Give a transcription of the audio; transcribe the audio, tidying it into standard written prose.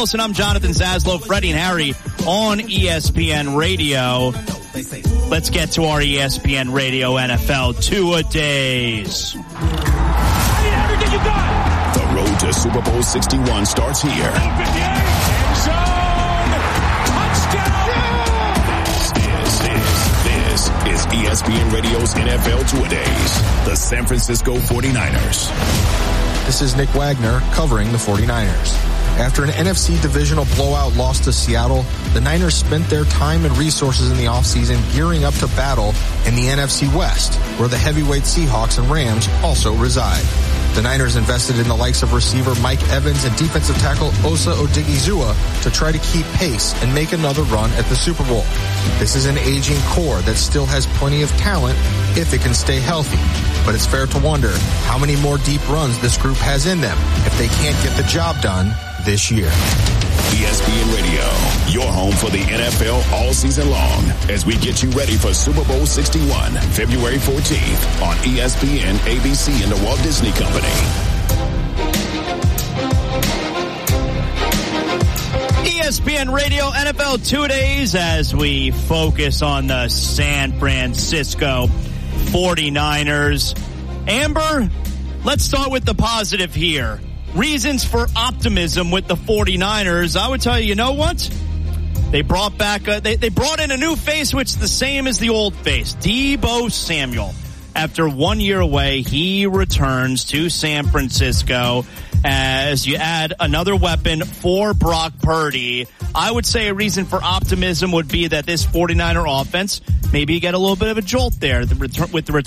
And I'm Jonathan Zaslow, Freddie and Harry on ESPN Radio. Let's get to our ESPN Radio NFL two-a-days. The road to Super Bowl 61 starts here. This is ESPN Radio's NFL two-a-days. The San Francisco 49ers. This is Nick Wagner covering the 49ers. After an NFC divisional blowout loss to Seattle, the Niners spent their time and resources in the offseason gearing up to battle in the NFC West, where the heavyweight Seahawks and Rams also reside. The Niners invested in the likes of receiver Mike Evans and defensive tackle Osa Odigizua to try to keep pace and make another run at the Super Bowl. This is an aging core that still has plenty of talent if it can stay healthy. But it's fair to wonder how many more deep runs this group has in them if they can't get the job done this year. ESPN Radio, your home for the NFL all season long as we get you ready for Super Bowl 61, February 14th on ESPN, ABC, and the Walt Disney Company. ESPN Radio NFL two-a-days as we focus on the San Francisco 49ers. Amber, let's start with the positive here. Reasons for optimism with the 49ers. I would tell you, you know what? They brought back, they brought in a new face, which is the same as the old face, Deebo Samuel. After 1 year away, he returns to San Francisco as you add another weapon for Brock Purdy. I would say a reason for optimism would be that this 49er offense, maybe you get a little bit of a jolt there with the return